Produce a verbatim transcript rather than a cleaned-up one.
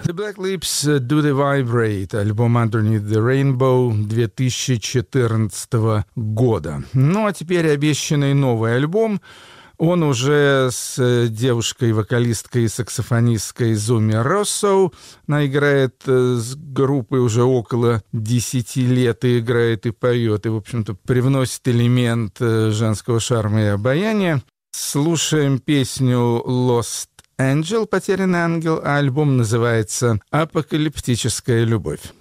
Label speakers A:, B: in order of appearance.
A: The Black Lips Do They Vibrate, альбом Underneath the Rainbow две тысячи четырнадцатого года. Ну, а теперь обещанный новый альбом. Он уже с девушкой-вокалисткой и саксофонисткой Зуми Россо. Она играет с группой уже около десяти лет и играет, и поет, и, в общем-то, привносит элемент женского шарма и обаяния. Слушаем песню «Lost Angel», «Потерянный ангел», а альбом называется «Апокалиптическая любовь».